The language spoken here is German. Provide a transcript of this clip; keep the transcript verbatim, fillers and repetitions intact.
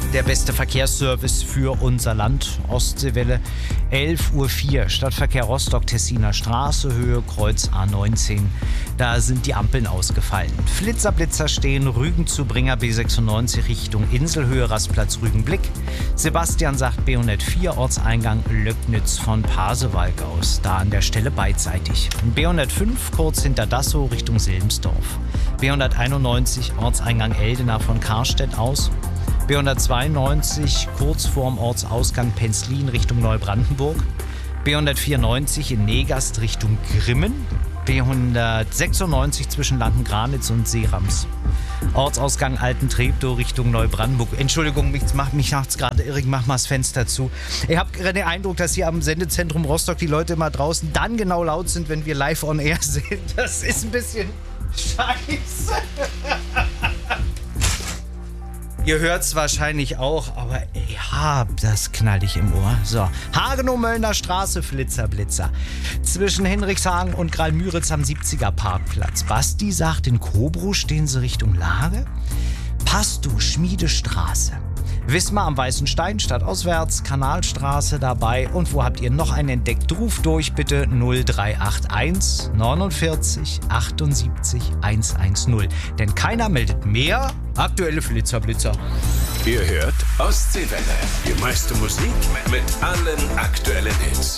Der beste Verkehrsservice für unser Land. Ostseewelle elf Uhr vier. Stadtverkehr Rostock-Tessiner Straße, Höhe Kreuz A neunzehn. Da sind die Ampeln ausgefallen. Flitzerblitzer stehen Rügen zu Bringer B sechsundneunzig Richtung Inselhöhe, Rastplatz Rügenblick. Sebastian sagt B hundertvier, Ortseingang Löcknitz von Pasewalk aus. Da an der Stelle beidseitig. B hundertfünf kurz hinter Dassow Richtung Silmsdorf. B hunderteinundneunzig, Ortseingang Eldena von Karstedt aus. B hundertzweiundneunzig kurz vorm Ortsausgang Penzlin Richtung Neubrandenburg. B hundertvierundneunzig in Negast Richtung Grimmen. B hundertsechsundneunzig zwischen Lanken-Granitz und Seerams. Ortsausgang Altentreptow Richtung Neubrandenburg. Entschuldigung, mich macht mich nachts gerade irrig, mach mal das Fenster zu. Ich habe den Eindruck, dass hier am Sendezentrum Rostock die Leute immer draußen dann genau laut sind, wenn wir live on air sind. Das ist ein bisschen scheiße. Ihr hört es wahrscheinlich auch, aber ja, das knall ich im Ohr. So, Hagenow-Möllner Straße, Flitzerblitzer. Zwischen Hinrichshagen und Graal-Müritz am siebziger Parkplatz. Basti sagt, in Kobrow stehen sie Richtung Lage. Pastow, Schmiedestraße. Wismar am Weißen Stein, stadtauswärts, Kanalstraße dabei. Und wo habt ihr noch einen entdeckt? Ruft durch bitte null drei acht eins neunundvierzig achtundsiebzig hundertzehn. Denn keiner meldet mehr aktuelle Flitzerblitzer. Ihr hört Ostseewelle. Die meiste Musik mit allen aktuellen Hits.